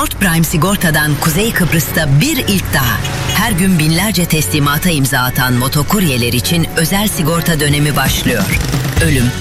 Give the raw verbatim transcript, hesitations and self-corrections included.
Ford Prime Sigorta'dan Kuzey Kıbrıs'ta bir ilk daha. Her gün binlerce teslimata imza atan motokuryeler için özel sigorta dönemi başlıyor. Ölüm,